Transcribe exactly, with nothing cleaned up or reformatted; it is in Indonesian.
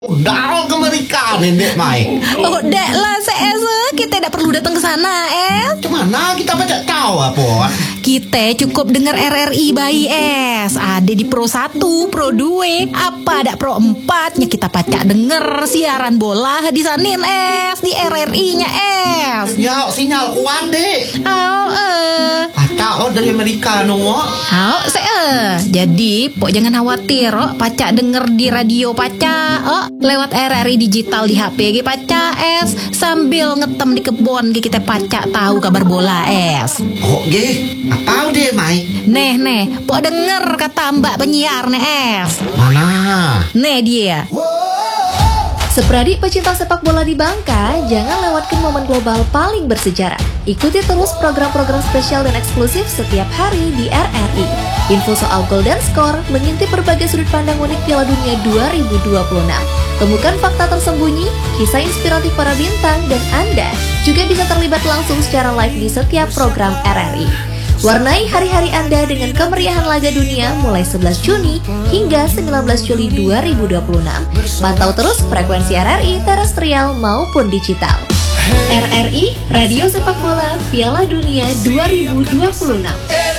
Udah ke Amerika nenek Mai. Oh, dek lah saya kita tidak perlu datang ke sana, es. Cemana kita baca tahu apa? Kita cukup dengar R R I bayi, es. Ada di Pro satu, Pro dua, apa ada Pro empat-nya kita pacak denger siaran bola di sanin, es, di R R I-nya, es. Ya, sinyal kuat dek. Oh, eh. Pacak oh dari Amerika no. Oh, saya. Jadi, pok jangan khawatir, oh, pacak denger di radio pacak, oh, lewat R R I digital di H P ge pacak, es. Sambil ngetem di kebun ge kita pacak tahu kabar bola, es. Oh, ge. Apa deh, Mai? Neh, neh, pok denger kata mbak penyiar nih, es. Mana? Nih dia. Sepradik pecinta sepak bola di Bangka, jangan lewatkan momen global paling bersejarah. Ikuti terus program-program spesial dan eksklusif setiap hari di R R I. Info soal gol dan skor, mengintip berbagai sudut pandang unik Piala Dunia dua ribu dua puluh enam. Temukan fakta tersembunyi, kisah inspiratif para bintang, dan Anda juga bisa terlibat langsung secara live di setiap program R R I. Warnai hari-hari Anda dengan kemeriahan laga dunia mulai sebelas Juni hingga sembilan belas Juli dua ribu dua puluh enam. Pantau terus frekuensi R R I terestrial maupun digital. R R I, Radio Sepak Bola Piala Dunia dua ribu dua puluh enam.